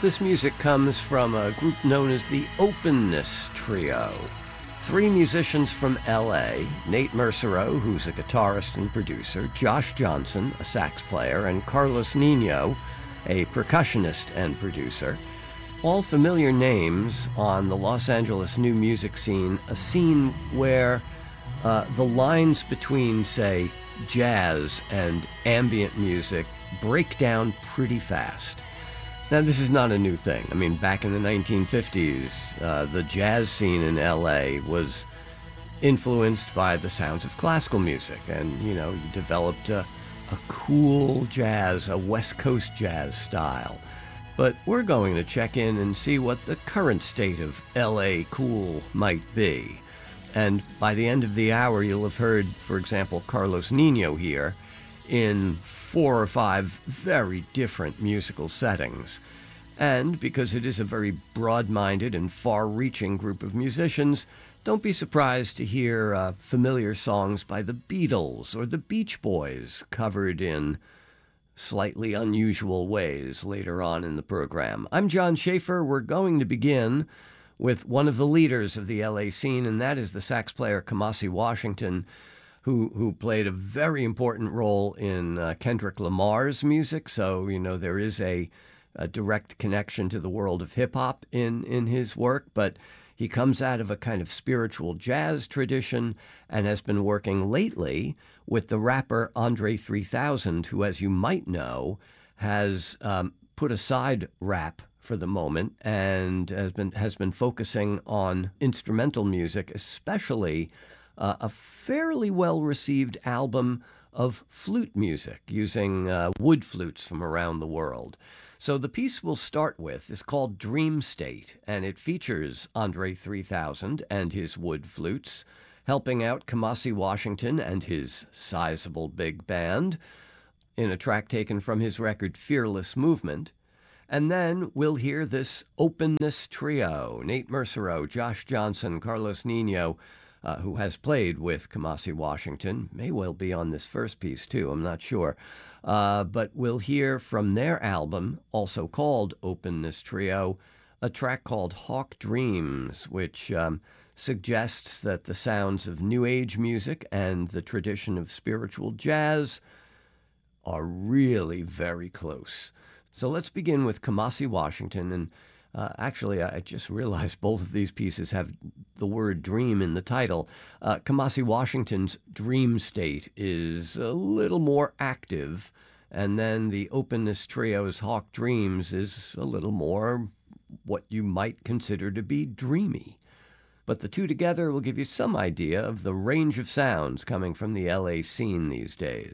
This music comes from a group known as the Openness Trio. Three musicians from L.A., Nate Mercereau, who's a guitarist and producer, Josh Johnson, a sax player, and Carlos Nino, a percussionist and producer. All familiar names on the Los Angeles new music scene, a scene where the lines between, say, jazz and ambient music break down pretty fast. Now, this is not a new thing. I mean, back in the 1950s, the jazz scene in L.A. was influenced by the sounds of classical music, and, you developed a cool jazz, a West Coast jazz style. But we're going to check in and see what the current state of L.A. cool might be. And by the end of the hour, you'll have heard, for example, Carlos Nino here in 4 or 5 very different musical settings. And because it is a very broad-minded and far-reaching group of musicians, don't be surprised to hear familiar songs by the Beatles or the Beach Boys covered in slightly unusual ways later on in the program. I'm John Schaefer. We're going to begin with one of the leaders of the LA scene, and that is the sax player Kamasi Washington, who played a very important role in Kendrick Lamar's music. So, there is a direct connection to the world of hip-hop in his work, but he comes out of a kind of spiritual jazz tradition and has been working lately with the rapper Andre 3000, who, as you might know, has put aside rap for the moment and has been focusing on instrumental music, especially a fairly well-received album of flute music using wood flutes from around the world. So the piece we'll start with is called Dream State, and it features Andre 3000 and his wood flutes, helping out Kamasi Washington and his sizable big band in a track taken from his record Fearless Movement. And then we'll hear this Openness Trio, Nate Mercereau, Josh Johnson, Carlos Nino, who has played with Kamasi Washington, may well be on this first piece too, I'm not sure. But we'll hear from their album, also called Openness Trio, a track called Hawk Dreams, which suggests that the sounds of New Age music and the tradition of spiritual jazz are really very close. So let's begin with Kamasi Washington, and actually, I just realized both of these pieces have the word dream in the title. Kamasi Washington's Dream State is a little more active, and then the Openness Trio's Hawk Dreams is a little more what you might consider to be dreamy. But the two together will give you some idea of the range of sounds coming from the LA scene these days.